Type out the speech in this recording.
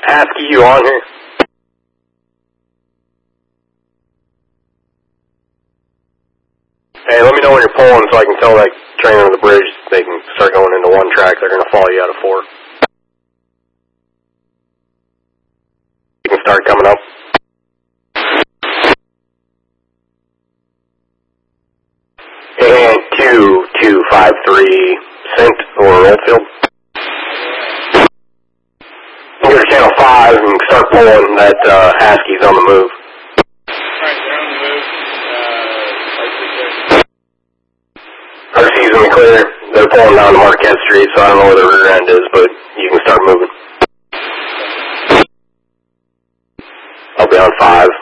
Husky, you on here? Hey, let me know when you're pulling so I can tell that train on the bridge they can start going into one track. They're going to follow you out of 4. You can start coming up. And 2253, Cent or Oldfield. You go to channel 5 and start pulling. That Husky's on the move. Alright, they're on the move. RC's in the clear. They're pulling down to Marquette Street, so I don't know where the rear end is, but you can start moving. I'll be on 5.